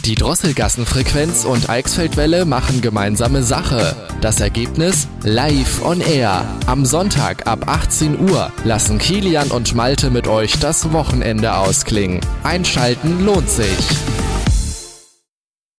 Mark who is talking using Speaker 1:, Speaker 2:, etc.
Speaker 1: Die Drosselgassenfrequenz und Eichsfeldwelle machen gemeinsame Sache. Das Ergebnis? Live on Air. Am Sonntag ab 18 Uhr lassen Kilian und Malte mit euch das Wochenende ausklingen. Einschalten lohnt sich.